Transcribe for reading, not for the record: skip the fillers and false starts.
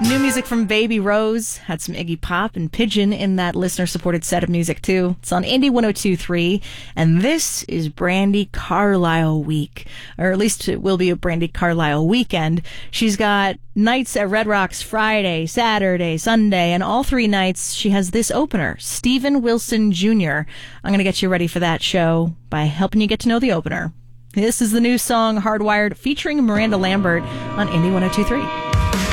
New music from Baby Rose. Had some Iggy Pop and Pigeon in that listener-supported set of music, too. It's on Indie 102.3, and this is Brandi Carlile Week. Or at least it will be a Brandi Carlile weekend. She's got nights at Red Rocks Friday, Saturday, Sunday, and all 3 nights she has this opener, Steven Wilson Jr. I'm going to get you ready for that show by helping you get to know the opener. This is the new song, Hardwired, featuring Miranda Lambert on Indie 102.3.